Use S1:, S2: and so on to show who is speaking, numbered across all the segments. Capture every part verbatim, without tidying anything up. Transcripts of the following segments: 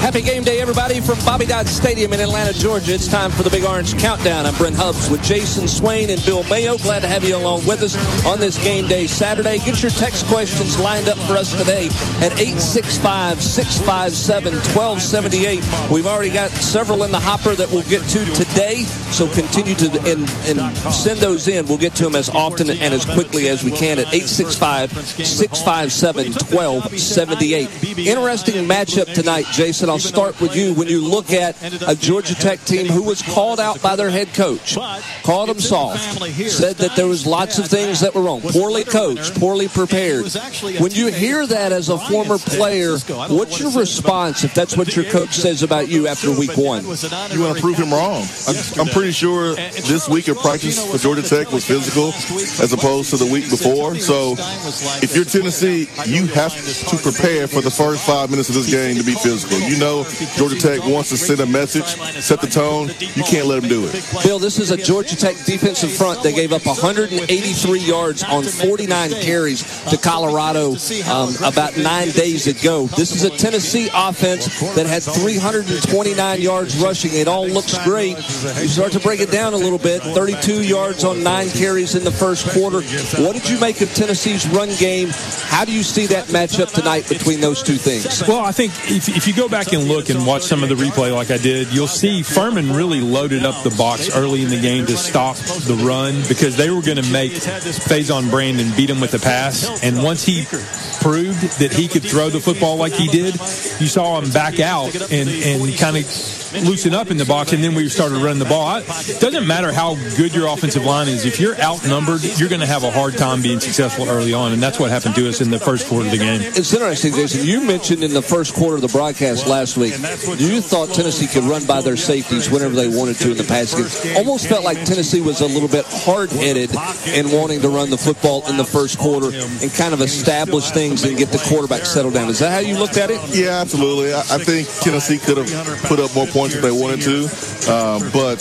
S1: Happy game day, everybody, from Bobby Dodd Stadium in Atlanta, Georgia. It's time for the Big Orange Countdown. I'm Brent Hubbs with Jason Swain and Bill Mayo. Glad to have you along with us on this game day Saturday. Get your text questions lined up for us today at eight six five, six five seven, one two seven eight. We've already got several in the hopper that we'll get to today, so continue to and, and send those in. We'll get to them as often and as quickly as we can at eight six five, six five seven, one two seven eight. Interesting matchup tonight, Jason. I'll start with you. When you look at a Georgia Tech team who was called out by their head coach, called them soft, said that there was lots of things that were wrong, poorly coached, poorly prepared. When you hear that as a former player, what's your response if that's what your coach says about you after week one?
S2: You want to prove him wrong. I'm, I'm pretty sure this week of practice for Georgia Tech was physical as opposed to the week before. So if you're Tennessee, you have to prepare for the first five minutes of this game to be physical. You know Georgia Tech wants to send a message, set the tone. You can't let them do it.
S1: Bill, this is a Georgia Tech defensive front. They gave up one hundred eighty-three yards on forty-nine carries to Colorado um, about nine days ago. This is a Tennessee offense that had three hundred twenty-nine yards rushing. It all looks great. You start to break it down a little bit. thirty-two yards on nine carries in the first quarter. What did you make of Tennessee's run game? How do you see that matchup tonight between those two things?
S3: Well, I think if, if you go back and look and watch some of the replay like I did, you'll see Furman really loaded up the box early in the game to stop the run because they were going to make Faison Brandon beat him with the pass. And once he proved that he could throw the football like he did, you saw him back out and, and kind of loosen up in the box, and then we started running the ball. It doesn't matter how good your offensive line is. If you're outnumbered, you're going to have a hard time being successful early on, and that's what happened to us in the first quarter of the game.
S1: It's interesting, Jason. You mentioned in the first quarter of the broadcast last week, you thought Tennessee could run by their safeties whenever they wanted to in the pass game. Almost felt like Tennessee was a little bit hard-headed in wanting to run the football in the first quarter and kind of establish things and get the quarterback settled down. Is that how you looked at it?
S2: Yeah, absolutely. I, I think Tennessee could have put up more points if they wanted to, um, but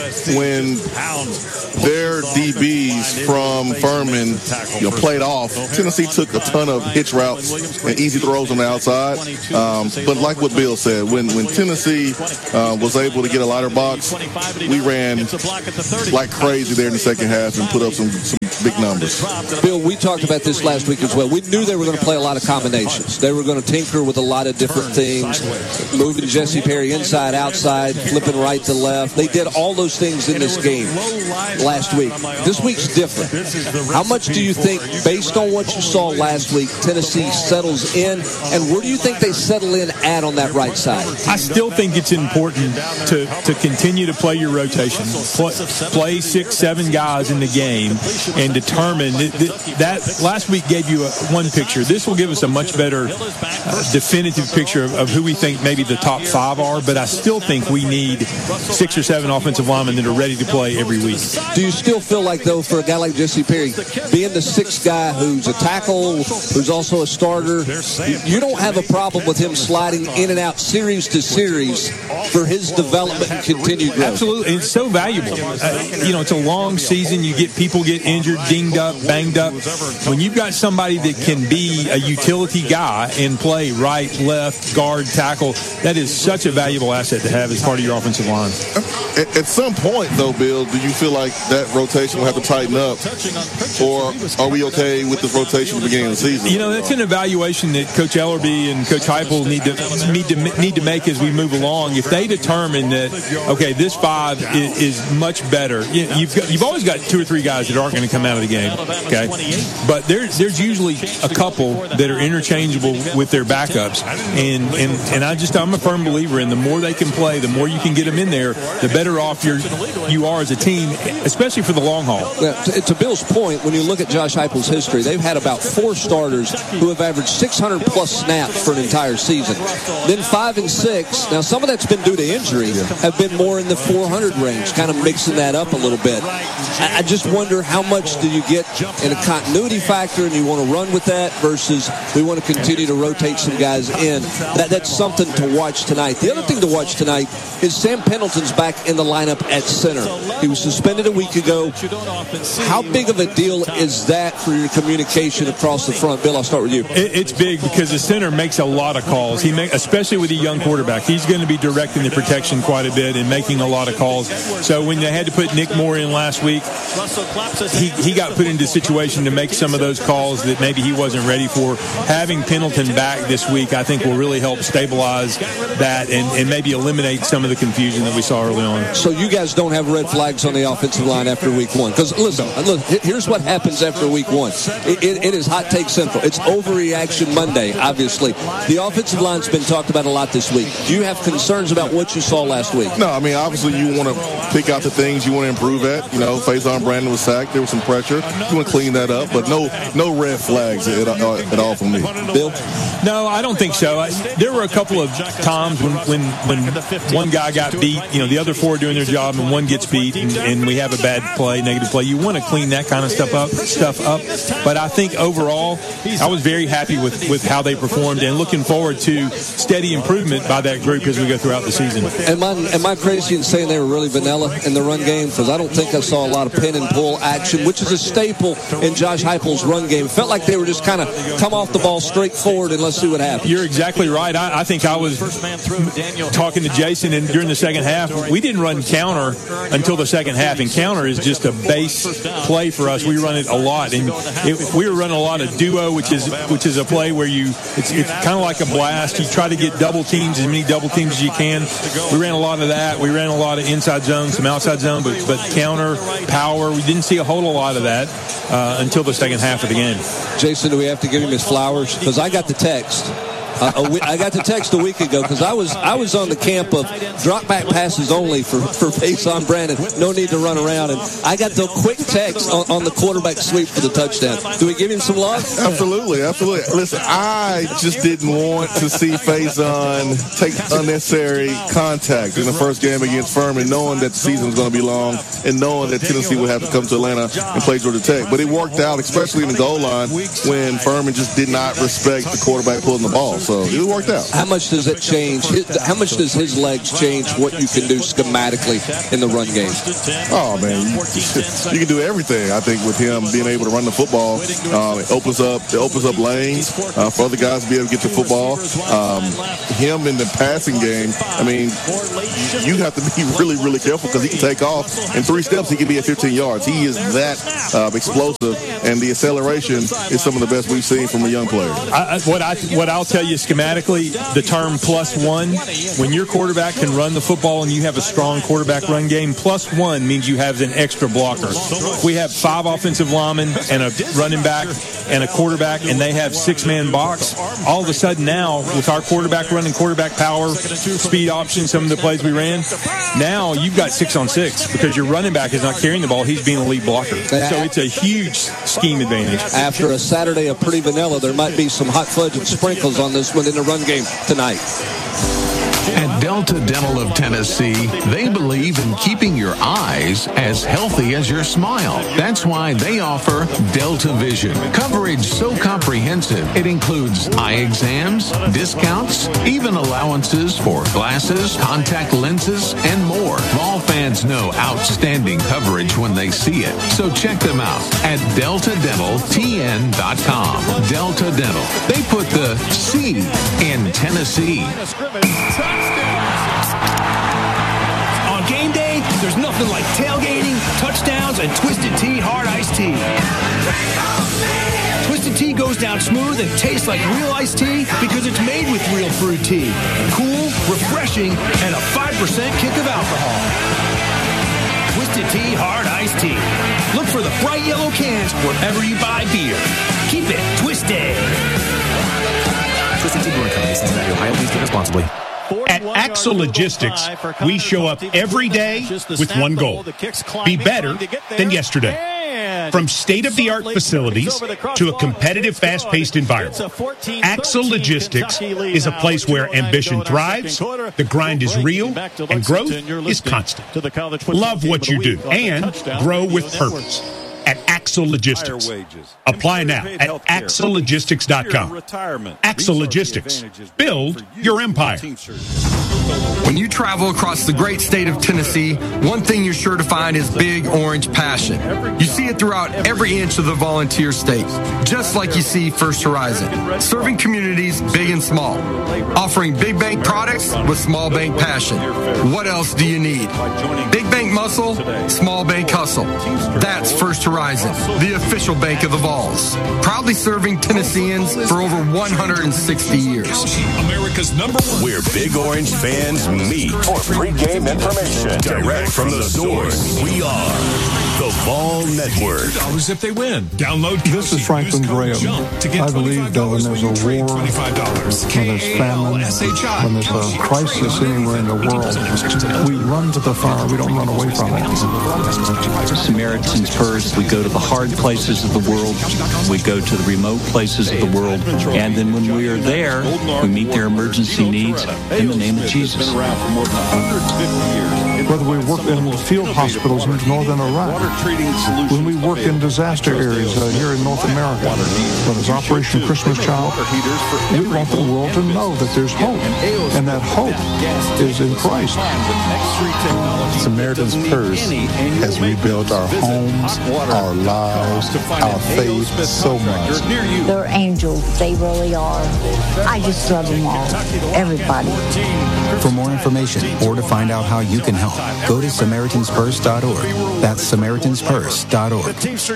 S2: when their D Bs from Furman, you know, played off, Tennessee took a ton of hitch routes and easy throws on the outside. Um, but like what Bill said, when when Tennessee uh, was able to get a lighter box, we ran like crazy there in the second half and put up some, some big numbers.
S1: Bill, we talked about this last week as well. We knew they were going to play a lot of combinations. They were going to tinker with a lot of different things, moving Jesse Perry inside, outside, flipping right to left. They did all those things in this game last week. This week's different. How much do you think, based on what you saw last week, Tennessee settles in, and where do you think they settle in at on that right side?
S3: I still think it's important to, to continue to play your rotation. Play, play six, seven guys in the game and determine that, that last week gave you a, one picture. This will give us a much better uh, definitive picture of, of who we think maybe the top five are, but I still think we need six or seven offensive linemen that are ready to play every week.
S1: Do you still feel like, though, for a guy like Jesse Perry, being the sixth guy who's a tackle, who's also a starter, you don't have a problem with him sliding in and out series to series for his development and continued growth?
S3: Absolutely. It's so valuable. Uh, you know, it's a long season. You get people get injured, dinged up, banged up. When you've got somebody that can be a utility guy and play right, left, guard, tackle, that is such a valuable asset to have as part of your offensive line.
S2: At, at some point, though, Bill, do you feel like that rotation will have to tighten up, or are we okay with the rotation at the beginning of the season?
S3: You know, that's an evaluation that Coach Ellerby and Coach Heupel need to need to need to make as we move along. If they determine that, okay, this five is, is much better, you, you've got, you've always got two or three guys that aren't going to come out of the game, okay? But there's there's usually a couple that are interchangeable with their backups, and and and I just I'm a firm believer in the more they can play, the more you can get them in there, the better off you're you are as a team, especially for the long haul.
S1: Yeah, to, to Bill's point, when you look at Josh Heupel's history, they've had about four starters who have averaged six hundred plus snaps for an entire season. Then five and six. Now some of that's been due to injury, have been more in the four hundred range, kind of mixing that up a little bit. I, I just wonder how much much do you get in a continuity factor and you want to run with that versus we want to continue to rotate some guys in? That, that's something to watch tonight. The other thing to watch tonight is Sam Pendleton's back in the lineup at center. He was suspended a week ago. How big of a deal is that for your communication across the front? Bill, I'll start with you.
S3: It, it's big because the center makes a lot of calls. He make, especially with a young quarterback. He's going to be directing the protection quite a bit and making a lot of calls. So when they had to put Nick Moore in last week, he, he got put into a situation to make some of those calls that maybe he wasn't ready for. Having Pendleton back this week, I think, will really help stabilize that and, and maybe eliminate some of the confusion that we saw early on.
S1: So you guys don't have red flags on the offensive line after week one? Because listen, look, here's what happens after week one. It, it, it is hot take central. It's overreaction Monday, obviously. The offensive line's been talked about a lot this week. Do you have concerns about what you saw last week?
S2: No, I mean, obviously you want to pick out the things you want to improve at. You know, Faison Brandon was sacked. There was some pressure. You want to clean that up, but no no red flags at, at all from me.
S1: Bill?
S3: No, I don't think so. I, there were a couple of times when, when, when one guy got beat, you know, the other four are doing their job and one gets beat and, and we have a bad play, negative play. You want to clean that kind of stuff up, stuff up. But I think overall, I was very happy with, with how they performed and looking forward to steady improvement by that group as we go throughout the season.
S1: Am I, am I crazy in saying they were really vanilla in the run game? Because I don't think I saw a lot of pin and pull action, which is a staple in Josh Heupel's run game. It felt like they were just kind of come off the ball straight forward and let's see what happens.
S3: You're exactly right. I, I think I was talking to Jason, and during the second half, we didn't run counter until the second half, and counter is just a base play for us. We run it a lot, and it, we were running a lot of duo, which is which is a play where you it's, it's kind of like a blast. You try to get double teams, as many double teams as you can. We ran a lot of that. We ran a lot of inside zone, some outside zone, but but counter, power. We didn't see a whole lot of that uh, until the second half of the game.
S1: Jason, do we have to give him his flowers? Because I got the text. Uh, a we- I got the text a week ago because I was I was on the camp of drop back passes only for for Faison Brandon. No need to run around, and I got the quick text on, on the quarterback sweep for the touchdown. Do we give him some love?
S2: Absolutely, absolutely. Listen, I just didn't want to see Faison take unnecessary contact in the first game against Furman, knowing that the season was going to be long and knowing that Tennessee would have to come to Atlanta and play Georgia Tech. But it worked out, especially in the goal line when Furman just did not respect the quarterback pulling the ball. So it worked out.
S1: How much does it change? How much does his legs change what you can do schematically in the run game?
S2: Oh, man, you, you can do everything, I think, with him being able to run the football. Um, it opens up it opens up lanes uh, for other guys to be able to get the football. Um, him in the passing game, I mean, you have to be really, really careful because he can take off. In three steps, he can be at fifteen yards. He is that uh, explosive, and the acceleration is some of the best we've seen from a young player.
S3: I, what, I, what I'll tell you schematically, the term plus one, when your quarterback can run the football and you have a strong quarterback run game, plus one means you have an extra blocker. We have five offensive linemen and a running back and a quarterback, and they have six-man box. All of a sudden now, with our quarterback running quarterback power, speed option, some of the plays we ran, now you've got six on six because your running back is not carrying the ball. He's being a lead blocker. So it's a huge scheme advantage.
S1: After a Saturday of pretty vanilla, there might be some hot fudge and sprinkles on this one in the run game tonight.
S4: At Delta Dental of Tennessee, they believe in keeping your eyes as healthy as your smile. That's why they offer Delta Vision. Coverage so comprehensive, it includes eye exams, discounts, even allowances for glasses, contact lenses, and more. Vol fans know outstanding coverage when they see it. So check them out at delta dental t n dot com. Delta Dental. They put the C in Tennessee.
S5: On game day, there's nothing like tailgating, touchdowns, and Twisted Tea Hard Iced Tea. Twisted Tea goes down smooth and tastes like real iced tea because it's made with real fruit tea. Cool, refreshing, and a five percent kick of alcohol. Twisted Tea Hard Iced Tea. Look for the bright yellow cans wherever you buy beer. Keep it twisted.
S6: Twisted Tea Brewing Company, Cincinnati, Ohio. Please drink responsibly.
S7: At Axle Logistics, we show up every day with one goal: be better than yesterday. From state-of-the-art facilities to a competitive, fast-paced environment, Axle Logistics is a place where ambition thrives, the grind is real, and growth is constant. Love what you do and grow with purpose. At Axle Axel Logistics. Apply now at axel logistics dot com. Axel Logistics. Build your empire.
S8: When you travel across the great state of Tennessee, one thing you're sure to find is Big Orange passion. You see it throughout every inch of the volunteer state, just like you see First Horizon, serving communities big and small, offering big bank products with small bank passion. What else do you need? Big bank muscle, small bank hustle. That's First Horizon, the official bank of the Vols. Proudly serving Tennesseans for over one hundred sixty years.
S9: America's number one. We're Big Orange fans meet for pregame information direct from the source. We are the Vol Network.
S10: Dollars if they win.
S9: Download.
S11: This is Franklin Graham. I believe that when there's a war, when there's famine, when there's a crisis anywhere in the world, we run to the fire. We don't run away from it.
S12: Samaritan's Purse. We go to the hard places of the world. We go to the remote places of the world. And then when we are there, we meet their emergency needs in the name of Jesus.
S11: Whether we work in field hospitals in northern Iraq, when we work in disaster areas uh, here in North America, when it's Operation Christmas Child, we want the world to know that there's hope, and that hope is in Christ.
S13: Samaritan's Purse has rebuilt our homes, our lives, our faith so much.
S14: They're angels. They really are. I just love them all. Everybody.
S6: For more information or to find out how you can help, go to Samaritans Purse dot org. That's Samaritans Purse dot org.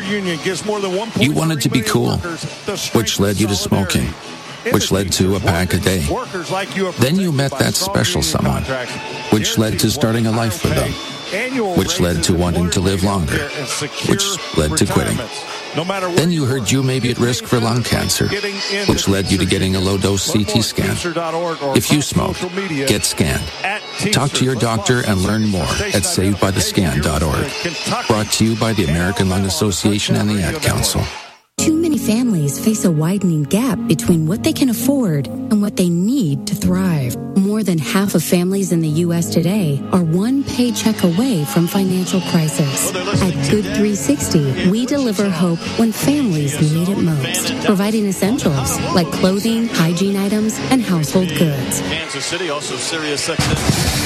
S15: You wanted to be cool, which led you to smoking, which led to a pack a day. Then you met that special someone, which led to starting a life with them, which led to wanting to live longer, which led to quitting. Then you heard you may be at risk for lung cancer, which led you to getting a low-dose C T scan. If you smoke, get scanned. Talk to your doctor and learn more at saved by the scan dot org. Brought to you by the American Lung Association and the Ad Council.
S16: Too many families face a widening gap between what they can afford and what they need to thrive. More than half of families in the U S today are one paycheck away from financial crisis. At Good three sixty, we deliver hope when families need it most, providing essentials like clothing, hygiene items, and household goods.
S17: Kansas City, also Sirius X M.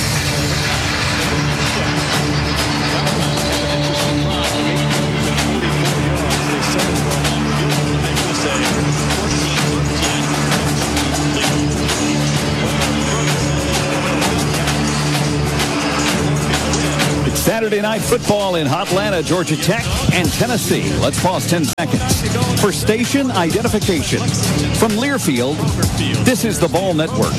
S18: Saturday Night Football in Hotlanta, Georgia Tech and Tennessee. Let's pause ten seconds for station identification. From Learfield, this is the Vol Network.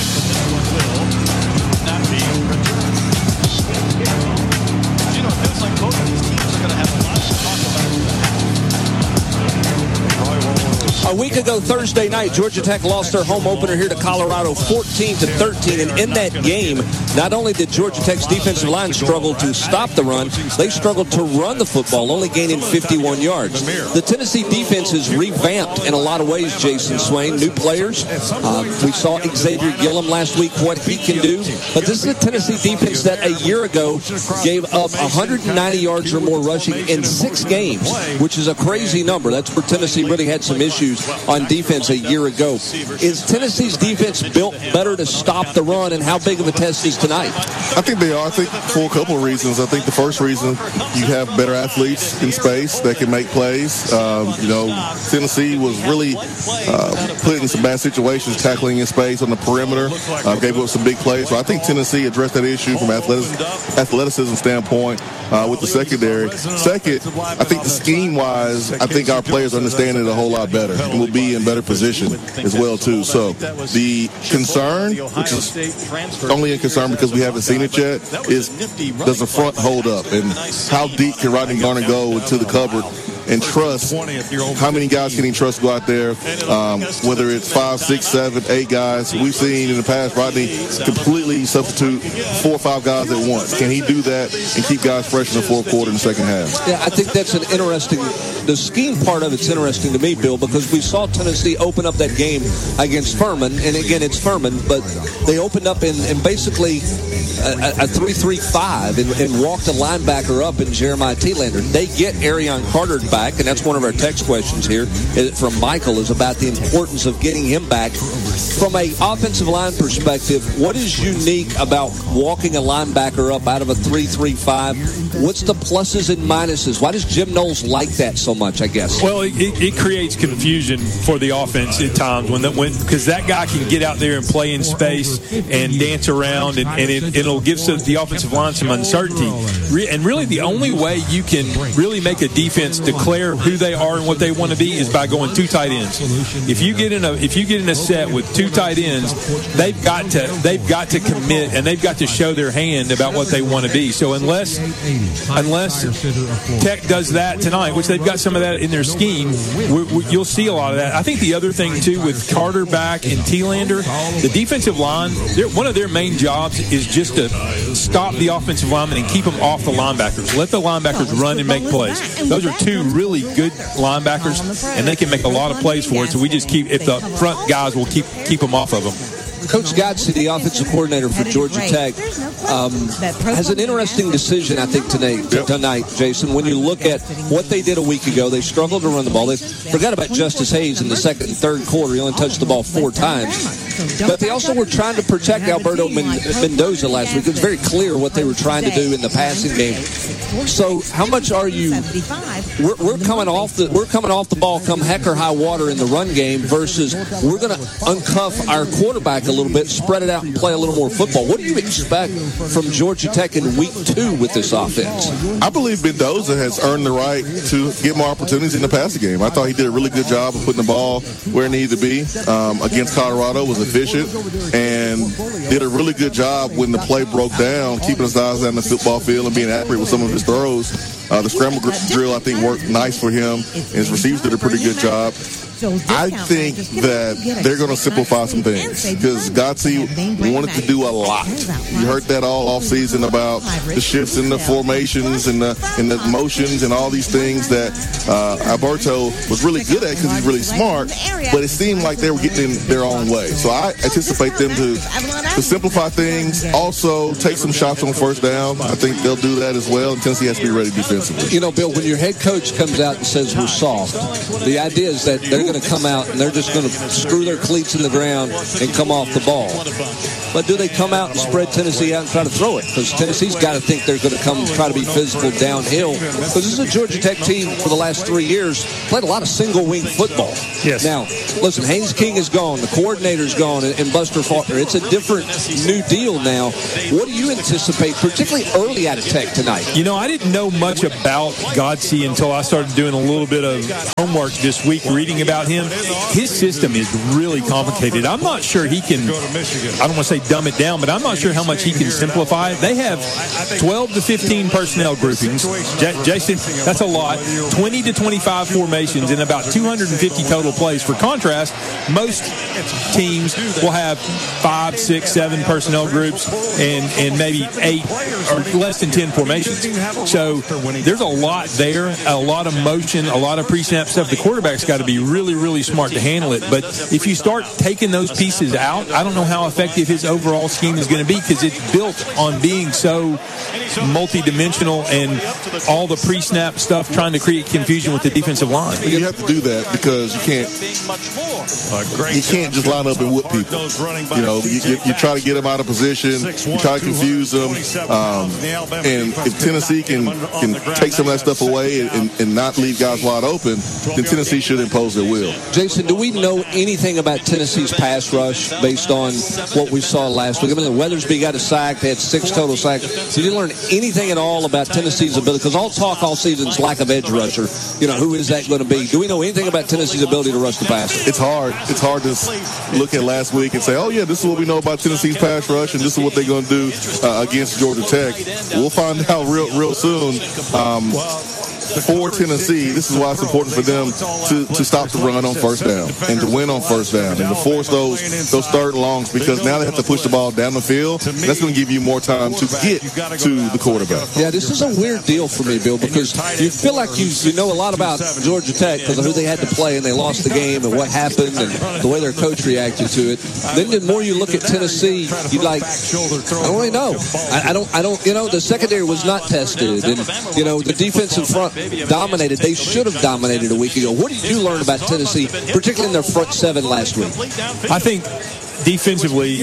S1: A week ago Thursday night, Georgia Tech lost their home opener here to Colorado fourteen to thirteen, and in that game, not only did Georgia Tech's defensive line struggle to stop the run, they struggled to run the football, only gaining fifty-one yards. The Tennessee defense is revamped in a lot of ways, Jason Swain. New players. Uh, we saw Xavier Gillum last week, what he can do. But this is a Tennessee defense that a year ago gave up one hundred ninety yards or more rushing in six games, which is a crazy number. That's where Tennessee really had some issues on defense a year ago. Is Tennessee's defense built better to stop the run, and how big of a test is tonight?
S2: I think they are. I think for a couple of reasons. I think the first reason, you have better athletes in space that can make plays. Um, you know, Tennessee was really uh, put in some bad situations tackling in space on the perimeter, uh, gave up some big plays. So I think Tennessee addressed that issue from athleticism, athleticism standpoint uh, with the secondary. Second, I think the scheme-wise, I think our players understand it a whole lot better and will be in better position as well, too. So the concern, which is only a concern because we haven't seen it yet, is does the front hold up? And how deep can Rodney Garner go into the cupboard and trust? How many guys can he trust to go out there? Um, whether it's five, six, seven, eight guys. We've seen in the past Rodney completely substitute four or five guys at once. Can he do that and keep guys fresh in the fourth quarter and the second half?
S1: Yeah, I think that's an interesting, the scheme part of it's interesting to me, Bill, because we saw Tennessee open up that game against Furman, and again, it's Furman, but they opened up in, in basically a three three five and, and walked a linebacker up in Jeremiah Thielander. They get Arion Carter back, and that's one of our text questions here from Michael, is about the importance of getting him back. From a offensive line perspective, what is unique about walking a linebacker up out of a three three five? What's the pluses and minuses? Why does Jim Knowles like that so much, I guess?
S3: Well, it, it creates confusion for the offense at times when that when because that guy can get out there and play in space and dance around, and, and it, it'll give the offensive line some uncertainty. And really, the only way you can really make a defense declare who they are and what they want to be is by going two tight ends. If you get in a if you get in a set with two tight ends, they've got to they've got to commit and they've got to show their hand about what they want to be. So unless unless Tech does that tonight, which they've got some of that in their scheme, we, we, you'll see a lot of that. I think the other thing too with Carter back and Thielander, the defensive line, one of their main jobs is just to stop the offensive linemen and keep them off the linebackers. Let the linebackers run and make plays. Those are two really good linebackers, and they can make a lot of plays for it. So we just keep, if the front guys will keep keep them off of them.
S1: Coach Godsey, the offensive coordinator for Georgia Tech, um, has an interesting decision, I think, tonight,
S2: yep.
S1: tonight, Jason. When you look at what they did a week ago, they struggled to run the ball. They forgot about Justice Hayes in the second and third quarter. He only touched the ball four times. But they also were trying to protect Alberto Mendoza last week. It was very clear what they were trying to do in the passing game. So how much are you we're, we're coming off the we're coming off the ball come heck or high water in the run game versus we're going to uncuff our quarterback a little bit, spread it out, and play a little more football. What do you expect from Georgia Tech in week two with this offense?
S2: I believe Mendoza has earned the right to get more opportunities in the passing game. I thought he did a really good job of putting the ball where it needed to be um, against Colorado, was efficient, and did a really good job when the play broke down, keeping his eyes on the football field and being accurate with some of his throws. Uh, the scramble drill, I think, worked nice for him, and his receivers did a pretty good job. I think that they're going to simplify some things because Godsey wanted to do a lot. You heard that all offseason about the shifts in the formations and the, and the motions and all these things that uh, Alberto was really good at because he's really smart, but it seemed like they were getting in their own way. So I anticipate them to, to simplify things, also take some shots on first down. I think they'll do that as well, and Tennessee has to be ready defensively.
S1: You know, Bill, when your head coach comes out and says we're soft, the idea is that they're going to come out and they're just going to screw their cleats in the ground and come off the ball. But do they come out and spread Tennessee out and try to throw it? Because Tennessee's got to think they're going to come try to be physical downhill. Because this is a Georgia Tech team for the last three years, played a lot of single-wing football.
S3: Yes.
S1: Now, listen, Haynes King is gone. The coordinator's gone, and Buster Faulkner. It's a different new deal now. What do you anticipate, particularly early out of Tech tonight?
S3: You know, I didn't know much about Godsey until I started doing a little bit of homework this week, reading about him. His system is really complicated. I'm not sure he can, I don't want to say dumb it down, but I'm not sure how much he can simplify it. They have twelve to fifteen personnel groupings. J- Jason, that's a lot. twenty to twenty-five formations and about two hundred fifty total plays. For contrast, most teams will have five, six, seven personnel groups and, and maybe eight or less than ten formations. So there's a lot there, a lot of motion, a lot of pre-snap stuff. The quarterback's got to be really, really smart to handle it. But if you start taking those pieces out, I don't know how effective his overall scheme is going to be because it's built on being so multi-dimensional and all the pre-snap stuff trying to create confusion with the defensive line.
S2: You have to do that because you can't you can't just line up and whoop people. You know, you, you, you try to get them out of position, you try to confuse them, um, and if Tennessee can can take some of that stuff away and, and not leave guys wide open, then Tennessee should impose their will.
S1: Jason, do we know anything about Tennessee's pass rush based on what we saw last week? I mean, Weathersby got a sack. They had six total sacks. Did you learn anything at all about Tennessee's ability? Because all talk all season is lack of edge rusher. You know, who is that going to be? Do we know anything about Tennessee's ability to rush the passer?
S2: It's hard. It's hard to look at last week and say, oh, yeah, this is what we know about Tennessee's pass rush, and this is what they're going to do uh, against Georgia Tech. We'll find out real, real soon. Um, For Tennessee, this is why it's important for them to, to stop the run on first down and to win on first down and to force those those third and longs because now they have to push the ball down the field. That's going to give you more time to get to the quarterback.
S1: Yeah, this is a weird deal for me, Bill, because you feel like you you know a lot about Georgia Tech because of who they had to play and they lost the game and what happened and the way their coach reacted to it. Then the more you look at Tennessee, you like, I don't really know. I, I don't, I don't, you know, the secondary was not tested and, you know, the defensive front dominated. They should have dominated a week ago. What did you learn about Tennessee, particularly in their front seven last week?
S3: I think defensively,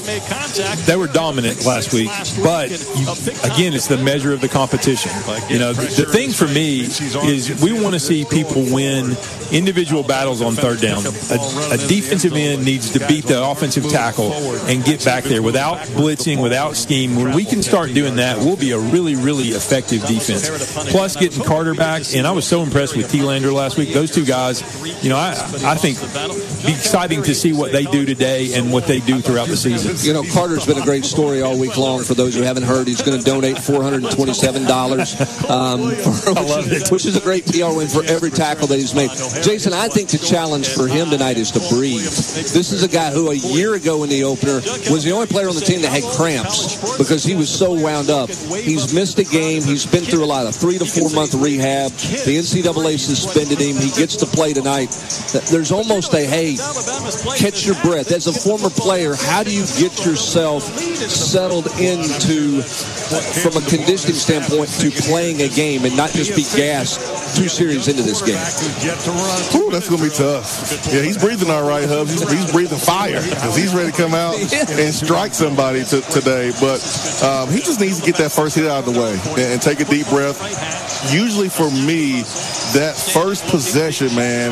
S3: they were dominant last week, but you, again, it's the measure of the competition. You know, the, the thing for me is we want to see people win individual battles on third down. A, a defensive end needs to beat the offensive tackle and get back there without blitzing, without scheme. When we can start doing that, we'll be a really, really effective defense. Plus, getting Carter back, and I was so impressed with Thielander last week. Those two guys, you know, I, I think be exciting to see what they do today and what they do throughout the season.
S1: You know, Carter's been a great story all week long. For those who haven't heard, he's going to donate four hundred twenty-seven dollars, um, for,
S3: I love it.
S1: which is a great P R win for every tackle that he's made. Jason, I think the challenge for him tonight is to breathe. This is a guy who a year ago in the opener was the only player on the team that had cramps because he was so wound up. He's missed a game. He's been through a lot of three to four month rehab. The N C double A suspended him. He gets to play tonight. There's almost a, hey, catch your breath. As a former player, how do you get yourself settled into, from a conditioning standpoint, to playing a game and not just be gassed two series into this game?
S2: Ooh, that's going to be tough. Yeah, he's breathing all right, Hubs. He's, he's breathing fire because he's ready to come out and strike somebody t- today. But um, he just needs to get that first hit out of the way and, and take a deep breath. Usually for me, that first possession, man,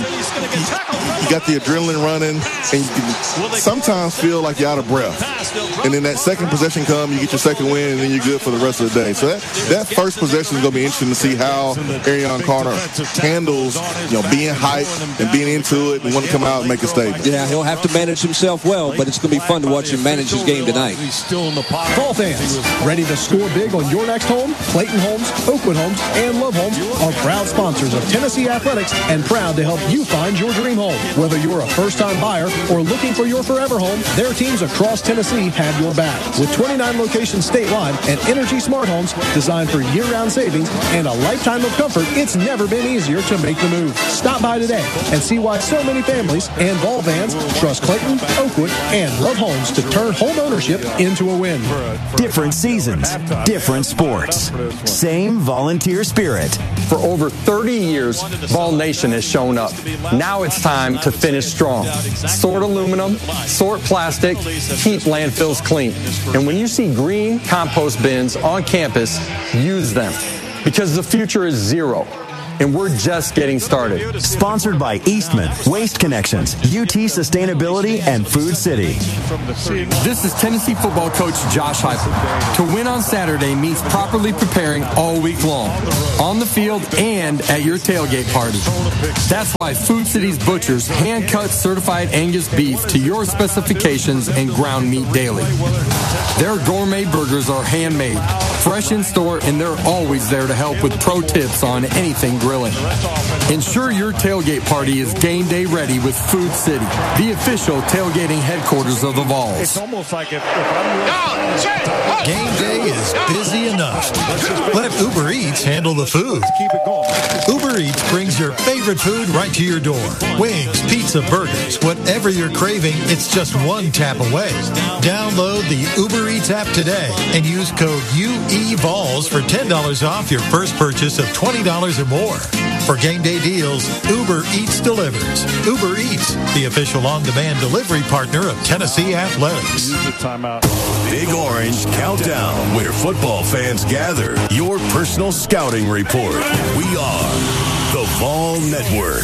S2: you got the adrenaline running, and you can sometimes feel like you're out of breath. And then that second possession comes, you get your second win, and then you're good for the rest of the day. So that, that first possession is going to be interesting to see how Arion Carter handles, you know, being hyped and being into it and want to come out and make a statement.
S1: Yeah, he'll have to manage himself well, but it's going to be fun to watch him manage his game tonight.
S5: Ball fans, ready to score big on your next home? Clayton Homes, Oakwood Homes, and Love Homes are proud sponsors of Tennessee Athletics and proud to help you find your dream home. Whether you're a first-time buyer or looking for your forever home, their teams across Tennessee have your back. With twenty-nine locations statewide and Energy Smart Homes designed for year-round savings and a lifetime of comfort, it's never been easier to make the move. Stop by today and see why so many families and Vol fans trust Clayton, Oakwood, and Love Homes to turn home ownership into a win.
S10: Different seasons, different sports, same volunteer spirit.
S8: For over thirty years, Vol Nation has shown up. Now it's time to finish strong. Sort aluminum, sort plastic, keep landfills clean. And when you see green compost bins on campus, use them. Because the future is zero. And we're just getting started.
S10: Sponsored by Eastman, Waste Connections, U T Sustainability, and Food City.
S8: This is Tennessee football coach Josh Heupel. To win on Saturday means properly preparing all week long, on the field and at your tailgate party. That's why Food City's butchers hand-cut certified Angus beef to your specifications and ground meat daily. Their gourmet burgers are handmade, fresh in store, and they're always there to help with pro tips on anything grilling. Ensure your tailgate party is game day ready with Food City, the official tailgating headquarters of the Vols.
S5: It's almost like if, if I'm
S19: Game day is busy enough. Let Uber Eats handle the food.
S5: keep it going.
S19: Uber Eats brings your favorite food right to your door. Wings, pizza, burgers, whatever you're craving, it's just one tap away. Download the Uber Eats app today and use code U E V O L S for ten dollars off your first purchase of twenty dollars or more. For game day deals, Uber Eats delivers. Uber Eats, the official on-demand delivery partner of Tennessee Athletics.
S9: Big Orange Countdown, where football fans gather. Your personal scouting report. We are the Vol Network.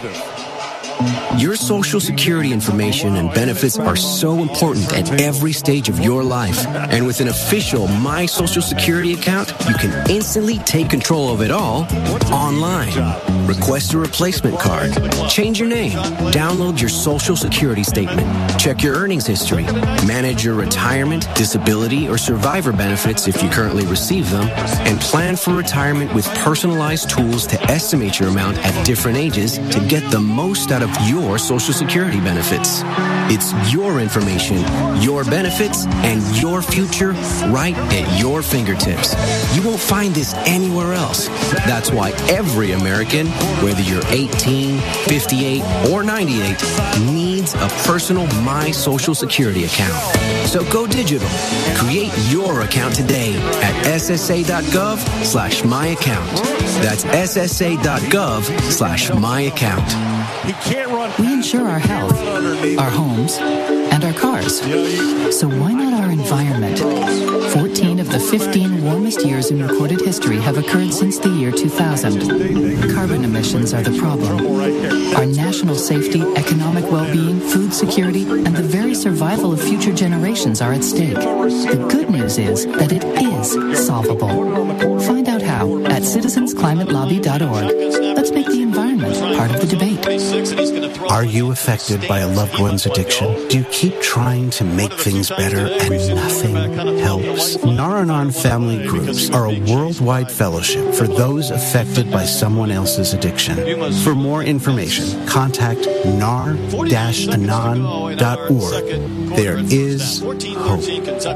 S20: Your Social Security information and benefits are so important at every stage of your life. And with an official My Social Security account, you can instantly take control of it all online. Request a replacement card. Change your name. Download your Social Security statement. Check your earnings history. Manage your retirement, disability, or survivor benefits if you currently receive them. And plan for retirement with personalized tools to estimate your amount at different ages to get the most out of of your Social Security benefits. It's your information, your benefits, and your future right at your fingertips. You won't find this anywhere else. That's why every American, whether you're eighteen, fifty-eight, or ninety-eight, needs a personal My Social Security account. So go digital. Create your account today at ssa.gov slash my account. That's ssa.gov slash my account.
S21: We insure our health, our homes, and our cars. So why not our environment? fourteen of the fifteen warmest years in recorded history have occurred since the year two thousand. Carbon emissions are the problem. Our national safety, economic well-being, food security, and the very survival of future generations are at stake. The good news is that it is solvable. Find out how at citizens climate lobby dot org. Let's make the environment part of the debate.
S22: Are you affected by a loved one's addiction? Do you keep trying to make things better and nothing helps? Nar-Anon Family Groups are a worldwide fellowship for those affected by someone else's addiction. For more information, contact nar dash anon dot org. There is hope.